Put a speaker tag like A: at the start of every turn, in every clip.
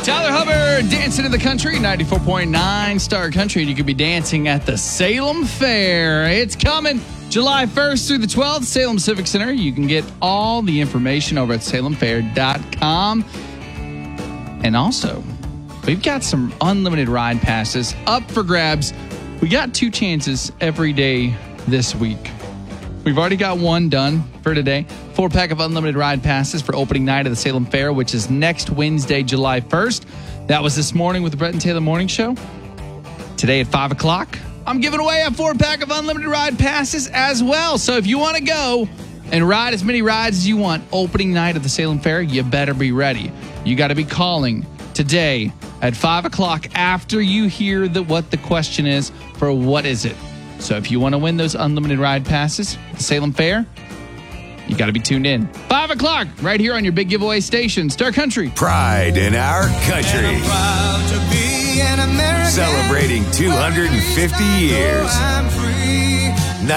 A: Tyler Hubbard dancing in the country, 94.9 Star Country. You could be dancing at the Salem Fair. It's coming July 1st through the 12th, Salem Civic Center. You can get all the information over at salemfair.com. And also, we've got some unlimited ride passes up for grabs. We got 2 chances every day this week. We've already got 1 done for today. 4-pack of unlimited ride passes for opening night of the Salem Fair, which is next Wednesday, July 1st. That was this morning with the Brett and Taylor Morning Show. Today at 5 o'clock, I'm giving away a 4-pack of unlimited ride passes as well. So if you want to go and ride as many rides as you want opening night of the Salem Fair, you better be ready. You got to be calling today at 5 o'clock after you hear what the question is for what is it. So if you want to win those unlimited ride passes at the Salem Fair, you got to be tuned in. 5 o'clock, right here on your big giveaway station, Star Country.
B: Pride in our country.
C: And I'm proud to be an American.
B: Celebrating 250 years.
C: I'm free.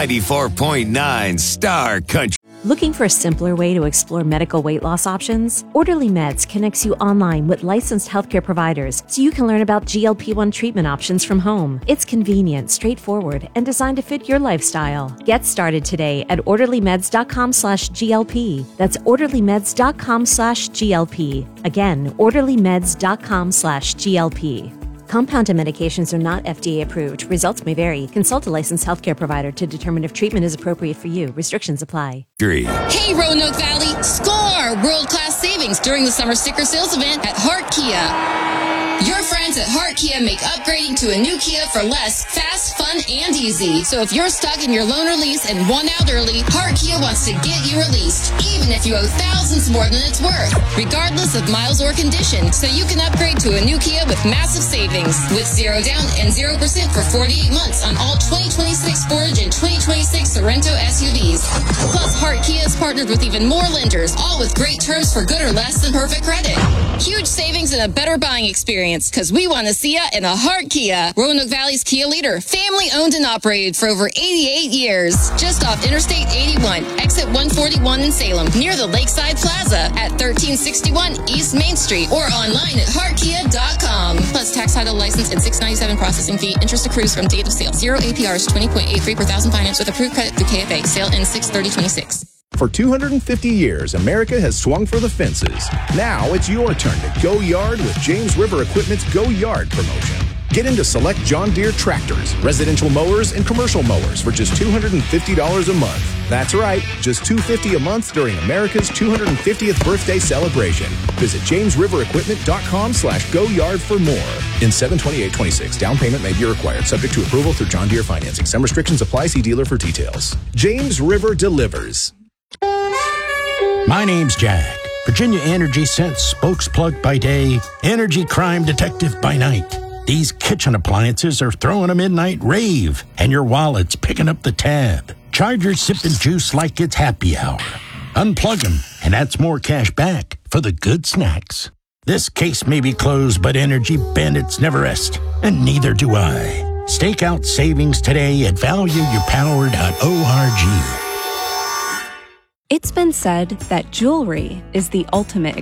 B: 94.9 Star Country.
D: Looking for a simpler way to explore medical weight loss options? Orderly Meds connects you online with licensed healthcare providers so you can learn about GLP-1 treatment options from home. It's convenient, straightforward, and designed to fit your lifestyle. Get started today at orderlymeds.com/GLP. That's orderlymeds.com/GLP. Again, orderlymeds.com/GLP. Compounded medications are not FDA approved. Results may vary. Consult a licensed healthcare provider to determine if treatment is appropriate for you. Restrictions apply.
E: Hey, Roanoke Valley, score world-class savings during the summer sticker sales event at Hart Kia. Your friends at Hart Kia make upgrading to a new Kia for less fast, fun, and easy. So if you're stuck in your loan or lease and want out early, Hart Kia wants to get you released, even if you owe thousands more than it's worth, regardless of miles or condition. So you can upgrade to a new Kia with massive savings, with 0 down and 0% for 48 months on all 2026 Sportage and 2026 Sorento SUVs. Plus, Hart Kia is partnered with even more lenders, all with great terms for good or less than perfect credit. Huge savings and a better buying experience, because we want to see ya in a Hart Kia. Roanoke Valley's Kia leader, family owned and operated for over 88 years. Just off Interstate 81, exit 141 in Salem, near the Lakeside Plaza at 1361 East Main Street, or online at heartkia.com. Plus tax, title, license, and $6.97 processing fee. Interest accrues from date of sale. 0 APRs, 20.83 per thousand finance with approved credit through KFA. Sale ends 6/30/26.
F: For 250 years, America has swung for the fences. Now it's your turn to go yard with James River Equipment's Go Yard promotion. Get into select John Deere tractors, residential mowers, and commercial mowers for just $250 a month. That's right, just $250 a month during America's 250th birthday celebration. Visit jamesriverequipment.com/go-yard for more. In 7/28/26, down payment may be required, subject to approval through John Deere financing. Some restrictions apply. See dealer for details. James River delivers.
G: My name's Jack, Virginia Energy Sense spokesplug by day, energy crime detective by night. These kitchen appliances are throwing a midnight rave, and your wallet's picking up the tab. Chargers sipping juice like it's happy hour. Unplug them, and that's more cash back for the good snacks. This case may be closed, but Energy Bandits never rest, and neither do I. Stake out savings today at valueyourpower.org.
H: It's been said that jewelry is the ultimate